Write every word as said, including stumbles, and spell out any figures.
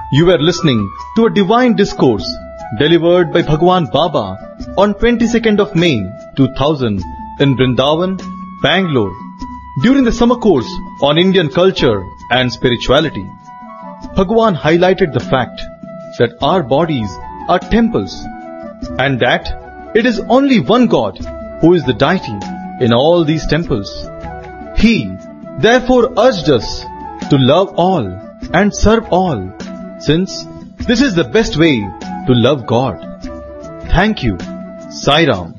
You were listening to a divine discourse delivered by Bhagwan Baba on twenty-second of May two thousand in Vrindavan, Bangalore, during the summer course on Indian culture and spirituality. Bhagwan highlighted the fact that our bodies are temples and that it is only one God who is the deity in all these temples. He therefore urged us to love all and serve all, since this is the best way to love God. Thank you. Sai Ram.